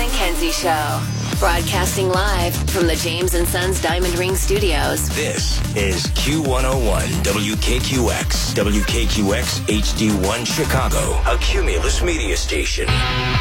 and Kenzie Show. Broadcasting live from the James & Sons Diamond Ring Studios. This is Q101 WKQX HD1 Chicago, a Cumulus media station.